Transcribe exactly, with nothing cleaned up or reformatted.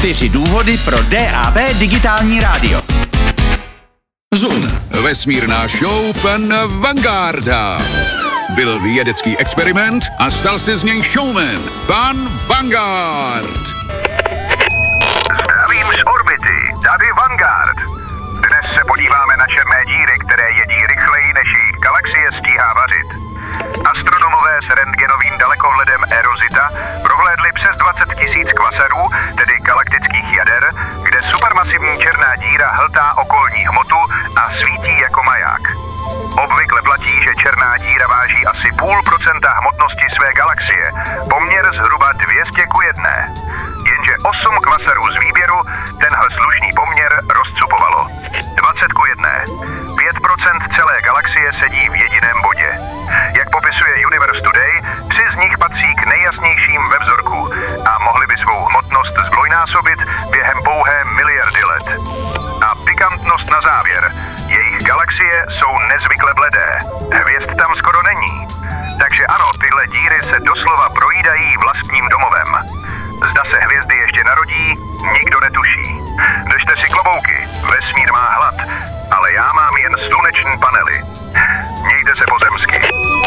Čtyři důvody pro D A B digitální rádio. Zoom. Vesmírná show pana Vangarda. Byl vědecký experiment a stal se z něj showman. Pan Vanguard. Zdravím z orbity, tady Vanguard. Dnes se podíváme na černé díry, které jedí rychleji, než jejich galaxie stíhá vařit. Astronomové s rentgenovým dalekohledem Erosita prohlédli přes dvacet tisíc kvasarů, tedy galaktických jader, kde supermasivní černá díra hltá okolní hmotu a svítí jako maják. Obvykle platí, že černá díra váží asi půl procenta hmotnosti své galaxie, poměr zhruba dvě stě ku jedné. Jenže osm kvasarů z výběru tenhle slušný poměr rozcupovalo. dvacet ku jedné. pět procent celé galaxie sedí v jediném bodě. Jak popisuje Universe Today, tři z nich patří k nejjasnějším ve vzorku a mohli by svou hmotnost zdvojnásobit během pouhé miliardy let. A pikantnost na závěr. Jejich galaxie jsou nezvykle bledé.